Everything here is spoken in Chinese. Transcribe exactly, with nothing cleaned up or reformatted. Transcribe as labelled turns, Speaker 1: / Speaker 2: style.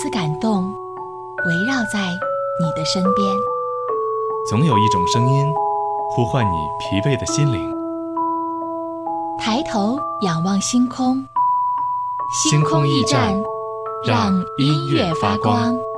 Speaker 1: 丝感动，围绕在你的身边。
Speaker 2: 总有一种声音呼唤你疲惫的心灵。
Speaker 1: 抬头仰望星空，
Speaker 2: 星空驿站，让音乐发光。